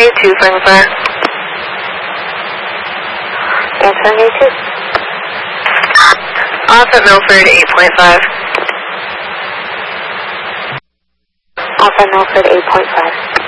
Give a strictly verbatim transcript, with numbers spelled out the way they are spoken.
A two, friendly fire. Answering A two. Offset Milford, eight point five. Offset Milford, eight point five.